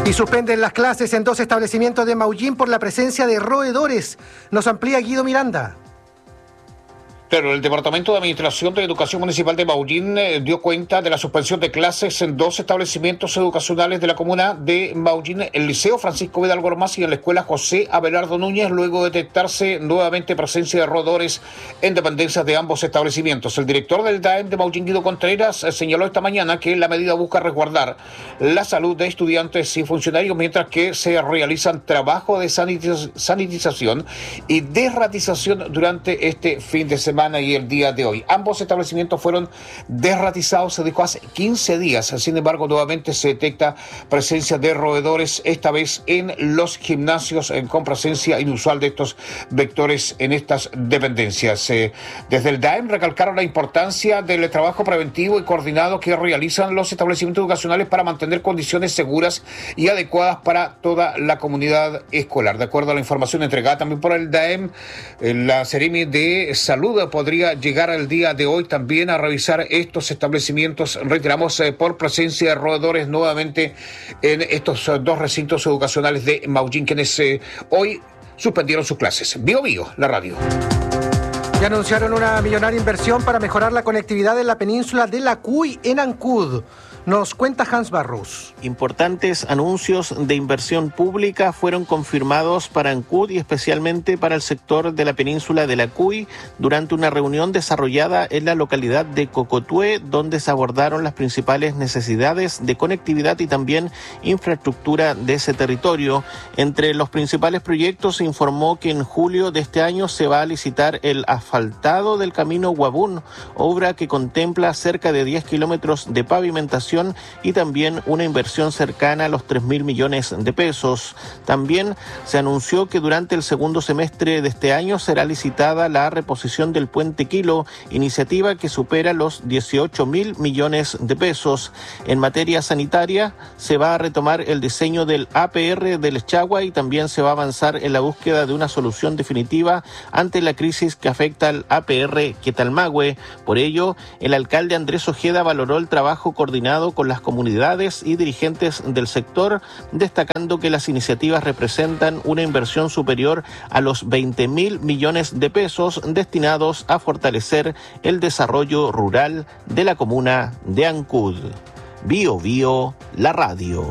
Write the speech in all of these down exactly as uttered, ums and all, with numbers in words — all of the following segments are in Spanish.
Y suspenden las clases en dos establecimientos de Maullín por la presencia de roedores. Nos amplía Guido Miranda. Claro, el Departamento de Administración de Educación Municipal de Maullín eh, dio cuenta de la suspensión de clases en dos establecimientos educacionales de la comuna de Maullín, el Liceo Francisco Vidal Gormaz y en la Escuela José Abelardo Núñez, luego de detectarse nuevamente presencia de roedores en dependencias de ambos establecimientos. El director del D A E M de Maullín, Guido Contreras, eh, señaló esta mañana que la medida busca resguardar la salud de estudiantes y funcionarios mientras que se realizan trabajos de sanitiz- sanitización y desratización durante este fin de semana y el día de hoy. Ambos establecimientos fueron desratizados, se dijo, hace quince días. Sin embargo, nuevamente se detecta presencia de roedores, esta vez en los gimnasios, en, con presencia inusual de estos vectores en estas dependencias. Eh, desde el D A E M recalcaron la importancia del trabajo preventivo y coordinado que realizan los establecimientos educacionales para mantener condiciones seguras y adecuadas para toda la comunidad escolar. De acuerdo a la información entregada también por el D A E M, eh, la Seremi de Salud podría llegar el día de hoy también a revisar estos establecimientos, reiteramos, eh, por presencia de roedores nuevamente en estos eh, dos recintos educacionales de Maullín, quienes eh, hoy suspendieron sus clases. Bio Bio, la radio. Y anunciaron una millonaria inversión para mejorar la conectividad en la península de la Cuy en Ancud. Nos cuenta Hans Barrus. Importantes anuncios de inversión pública fueron confirmados para Ancud y especialmente para el sector de la península de la Cuy durante una reunión desarrollada en la localidad de Cocotué, donde se abordaron las principales necesidades de conectividad y también infraestructura de ese territorio. Entre los principales proyectos se informó que en julio de este año se va a licitar el asfaltado del camino Guabún, obra que contempla cerca de diez kilómetros de pavimentación y también una inversión cercana a los tres mil millones de pesos. También se anunció que durante el segundo semestre de este año será licitada la reposición del Puente Quilo, iniciativa que supera los dieciocho mil millones de pesos. En materia sanitaria, se va a retomar el diseño del A P R del Echagua y también se va a avanzar en la búsqueda de una solución definitiva ante la crisis que afecta al A P R Quetalmahue. Por ello, el alcalde Andrés Ojeda valoró el trabajo coordinado con las comunidades y dirigentes del sector, destacando que las iniciativas representan una inversión superior a los veinte mil millones de pesos destinados a fortalecer el desarrollo rural de la comuna de Ancud. Bio Bio, la radio.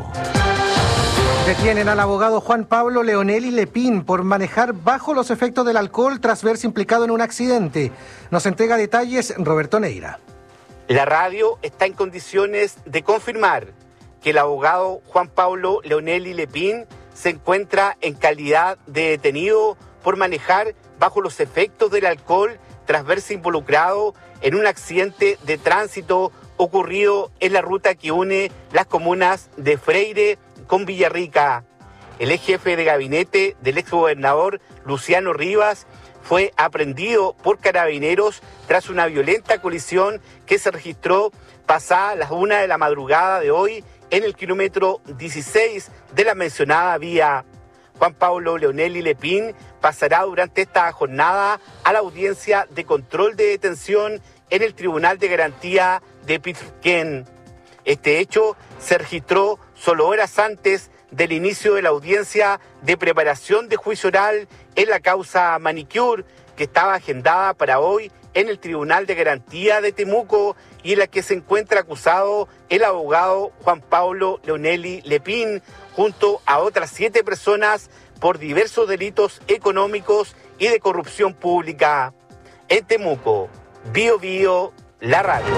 Detienen al abogado Juan Pablo Leonelli Lepín por manejar bajo los efectos del alcohol tras verse implicado en un accidente. Nos entrega detalles Roberto Neira. La radio está en condiciones de confirmar que el abogado Juan Pablo Leonelli Lepín se encuentra en calidad de detenido por manejar bajo los efectos del alcohol tras verse involucrado en un accidente de tránsito ocurrido en la ruta que une las comunas de Freire con Villarrica. El ex jefe de gabinete del exgobernador Luciano Rivas fue aprehendido por carabineros tras una violenta colisión que se registró pasada las una de la madrugada de hoy en el kilómetro dieciséis de la mencionada vía. Juan Pablo Leonelli Lepín pasará durante esta jornada a la audiencia de control de detención en el Tribunal de Garantía de Pitquén. Este hecho se registró solo horas antes del inicio de la audiencia de preparación de juicio oral en la causa Manicure, que estaba agendada para hoy en el Tribunal de Garantía de Temuco y en la que se encuentra acusado el abogado Juan Pablo Leonelli Lepín, junto a otras siete personas por diversos delitos económicos y de corrupción pública. En Temuco, Bio Bio, la radio.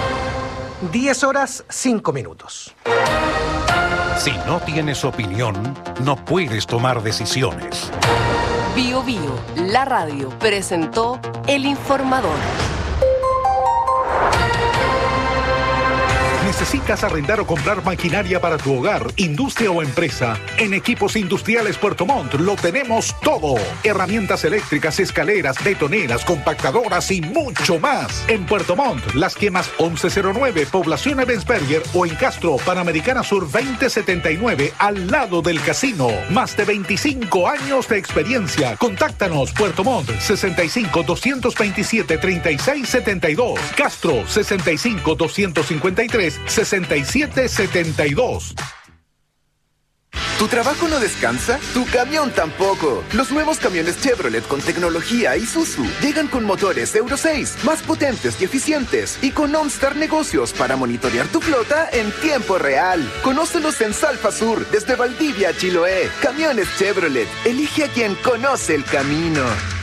diez horas, cinco minutos. Si no tienes opinión, no puedes tomar decisiones. Bio Bio, la radio, presentó El Informador. ¿Necesitas arrendar o comprar maquinaria para tu hogar, industria o empresa? En Equipos Industriales Puerto Montt lo tenemos todo. Herramientas eléctricas, escaleras, betoneras, compactadoras y mucho más. En Puerto Montt, Las Quemas once cero nueve, Población Ebensberger, o en Castro, Panamericana Sur veinte setenta y nueve, al lado del casino. Más de veinticinco años de experiencia. Contáctanos, Puerto Montt, sesenta y cinco, doscientos veintisiete, treinta y seis setenta y dos. Castro, sesenta y cinco, doscientos cincuenta y tres, sesenta y siete setenta y dos. ¿Tu trabajo no descansa? Tu camión tampoco. Los nuevos camiones Chevrolet con tecnología Isuzu llegan con motores Euro seis, más potentes y eficientes, y con OnStar Negocios para monitorear tu flota en tiempo real. Conócelos en Salfa Sur, desde Valdivia a Chiloé. Camiones Chevrolet. Elige a quien conoce el camino.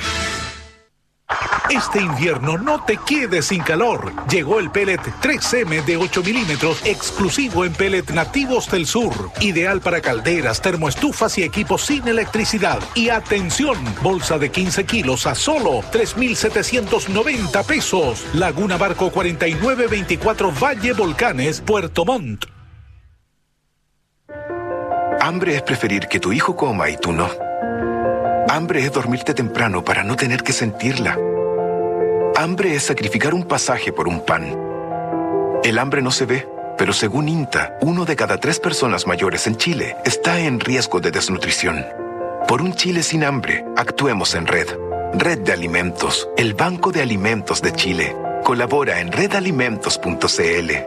Este invierno no te quedes sin calor. Llegó el pellet tres eme de ocho milímetros, exclusivo en pellet nativos del sur. Ideal para calderas, termoestufas y equipos sin electricidad. Y atención, bolsa de quince kilos a solo tres mil setecientos noventa pesos. Laguna Barco cuarenta y nueve veinticuatro Valle Volcanes, Puerto Montt. Hambre es preferir que tu hijo coma y tú no. Hambre es dormirte temprano para no tener que sentirla. Hambre es sacrificar un pasaje por un pan. El hambre no se ve, pero según INTA, uno de cada tres personas mayores en Chile está en riesgo de desnutrición. Por un Chile sin hambre, actuemos en red. Red de Alimentos, el Banco de Alimentos de Chile. Colabora en red alimentos punto c l.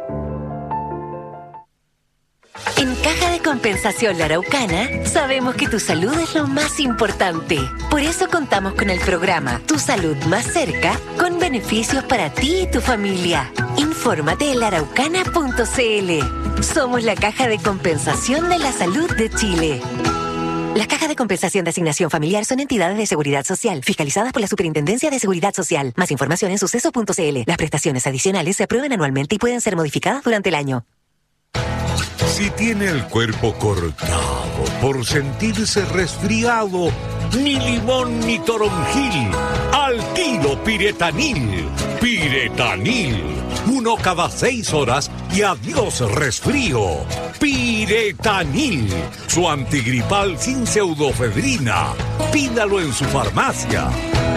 En Caja de Compensación La Araucana, sabemos que tu salud es lo más importante. Por eso contamos con el programa Tu Salud Más Cerca, con beneficios para ti y tu familia. Infórmate en la araucana punto c l. Somos la Caja de Compensación de la Salud de Chile. Las cajas de compensación de asignación familiar son entidades de seguridad social, fiscalizadas por la Superintendencia de Seguridad Social. Más información en suceso punto c l. Las prestaciones adicionales se aprueban anualmente y pueden ser modificadas durante el año. Si tiene el cuerpo cortado por sentirse resfriado, ni limón ni toronjil, al tiro Piretanil. Piretanil, uno cada seis horas y adiós resfrío. Piretanil, su antigripal sin pseudofedrina. Pídalo en su farmacia.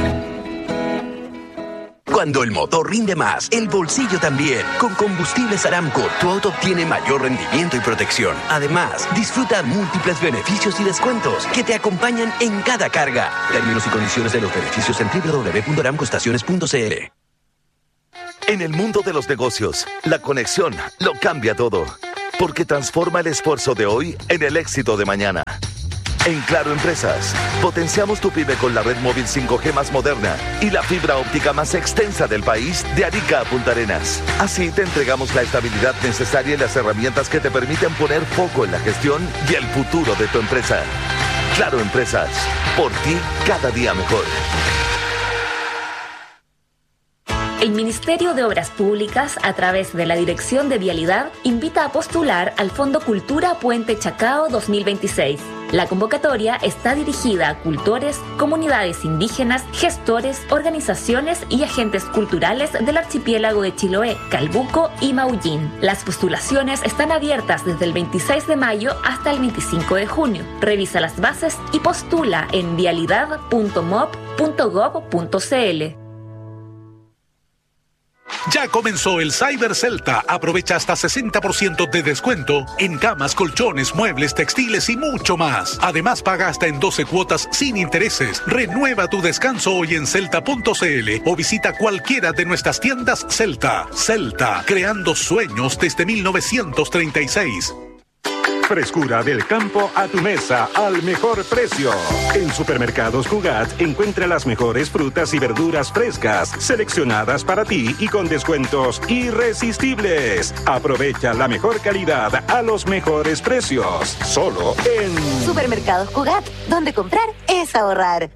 Cuando el motor rinde más, el bolsillo también. Con Combustibles Aramco, tu auto obtiene mayor rendimiento y protección. Además, disfruta múltiples beneficios y descuentos que te acompañan en cada carga. Términos y condiciones de los beneficios en doble u doble u doble u punto aramco estaciones punto c l. En el mundo de los negocios, la conexión lo cambia todo. Porque transforma el esfuerzo de hoy en el éxito de mañana. En Claro Empresas, potenciamos tu pyme con la red móvil cinco G más moderna y la fibra óptica más extensa del país, de Arica a Punta Arenas. Así te entregamos la estabilidad necesaria y las herramientas que te permiten poner foco en la gestión y el futuro de tu empresa. Claro Empresas, por ti cada día mejor. El Ministerio de Obras Públicas, a través de la Dirección de Vialidad, invita a postular al Fondo Cultura Puente Chacao dos mil veintiséis. La convocatoria está dirigida a cultores, comunidades indígenas, gestores, organizaciones y agentes culturales del archipiélago de Chiloé, Calbuco y Maullín. Las postulaciones están abiertas desde el veintiséis de mayo hasta el veinticinco de junio. Revisa las bases y postula en vialidad punto mop punto gob punto c l. Ya comenzó el Cyber Celta. Aprovecha hasta sesenta por ciento de descuento en camas, colchones, muebles, textiles y mucho más. Además, paga hasta en doce cuotas sin intereses. Renueva tu descanso hoy en celta punto c l o visita cualquiera de nuestras tiendas Celta. Celta, creando sueños desde mil novecientos treinta y seis. Frescura del campo a tu mesa al mejor precio. En Supermercados Cugat encuentra las mejores frutas y verduras frescas, seleccionadas para ti y con descuentos irresistibles. Aprovecha la mejor calidad a los mejores precios. Solo en Supermercados Cugat, donde comprar es ahorrar.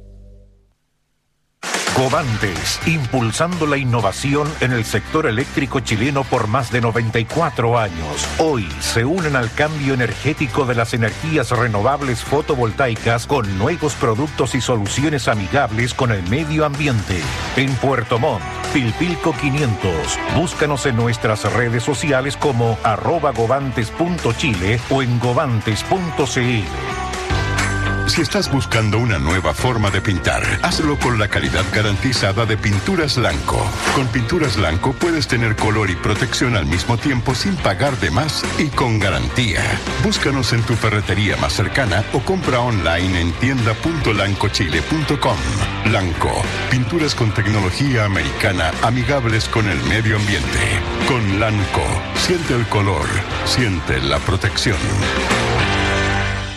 Covantes, impulsando la innovación en el sector eléctrico chileno por más de noventa y cuatro años. Hoy se unen al cambio energético de las energías renovables fotovoltaicas con nuevos productos y soluciones amigables con el medio ambiente. En Puerto Montt, Pilpilco quinientos. Búscanos en nuestras redes sociales como arroba govantes punto chile o en govantes punto c l. Si estás buscando una nueva forma de pintar, hazlo con la calidad garantizada de Pinturas Lanco. Con Pinturas Lanco puedes tener color y protección al mismo tiempo sin pagar de más y con garantía. Búscanos en tu ferretería más cercana o compra online en tienda punto lanco chile punto com. Lanco, pinturas con tecnología americana amigables con el medio ambiente. Con Lanco, siente el color, siente la protección.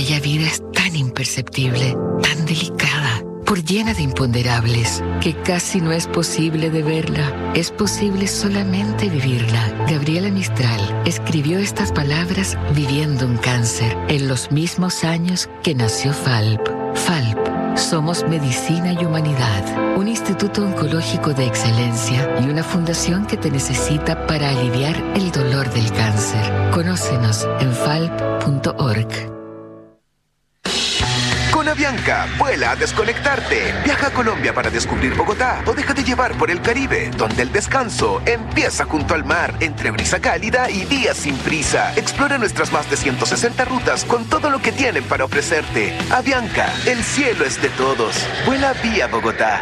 aquella vida es tan imperceptible, tan delicada, por llena de imponderables, que casi no es posible de verla. Es posible solamente vivirla. Gabriela Mistral escribió estas palabras viviendo un cáncer en los mismos años que nació Falp. Falp. Somos Medicina y Humanidad, un instituto oncológico de excelencia y una fundación que te necesita para aliviar el dolor del cáncer. Conócenos en falp punto org. Con Avianca, vuela a desconectarte. Viaja a Colombia para descubrir Bogotá o déjate llevar por el Caribe, donde el descanso empieza junto al mar, entre brisa cálida y días sin prisa. Explora nuestras más de ciento sesenta rutas con todo lo que tienen para ofrecerte. Avianca, el cielo es de todos. Vuela vía Bogotá.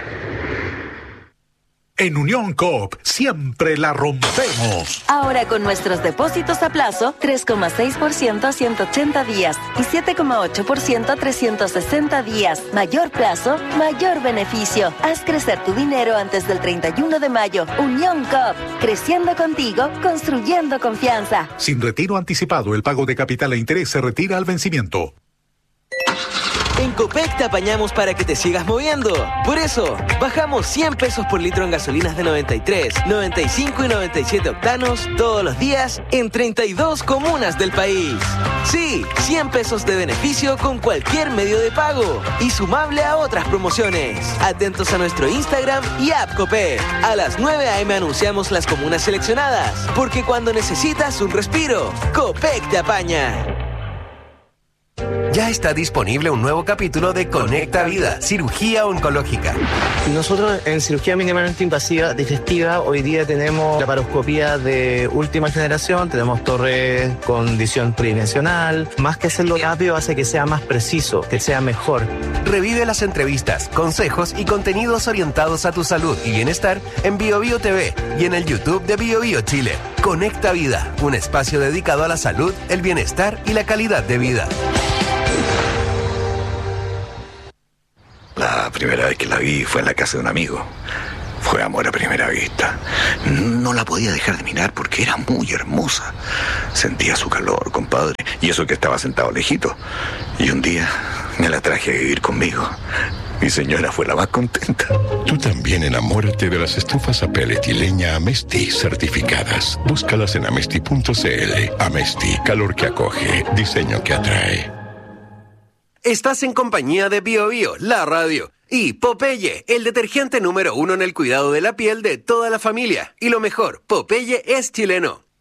En Unión Coop siempre la rompemos. Ahora con nuestros depósitos a plazo, tres coma seis por ciento a ciento ochenta días y siete coma ocho por ciento a trescientos sesenta días. Mayor plazo, mayor beneficio. Haz crecer tu dinero antes del treinta y uno de mayo. Unión Coop, creciendo contigo, construyendo confianza. Sin retiro anticipado, el pago de capital e interés se retira al vencimiento. En Copec te apañamos para que te sigas moviendo. Por eso, bajamos cien pesos por litro en gasolinas de noventa y tres, noventa y cinco y noventa y siete octanos todos los días en treinta y dos comunas del país. Sí, cien pesos de beneficio con cualquier medio de pago y sumable a otras promociones. Atentos a nuestro Instagram y app Copec. A las nueve a eme anunciamos las comunas seleccionadas, porque cuando necesitas un respiro, Copec te apaña. Ya está disponible un nuevo capítulo de Conecta Vida, cirugía oncológica. Nosotros en cirugía mínimamente invasiva digestiva hoy día tenemos laparoscopía de última generación, tenemos torre con visión tridimensional. Más que hacerlo rápido hace que sea más preciso, que sea mejor. Revive las entrevistas, consejos y contenidos orientados a tu salud y bienestar en BioBio T V y en el YouTube de BioBio Chile. Conecta Vida, un espacio dedicado a la salud, el bienestar y la calidad de vida. La primera vez que la vi fue en la casa de un amigo. Fue amor a primera vista. No la podía dejar de mirar porque era muy hermosa. Sentía su calor, compadre. Y eso que estaba sentado lejito. Y un día me la traje a vivir conmigo. Mi señora fue la más contenta. Tú también enamórate de las estufas a pellet y leña Amesti certificadas. Búscalas en amesti punto cl. Amesti, calor que acoge, diseño que atrae. Estás en compañía de BioBio, la radio, y Popeye, el detergente número uno en el cuidado de la piel de toda la familia. Y lo mejor, Popeye es chileno.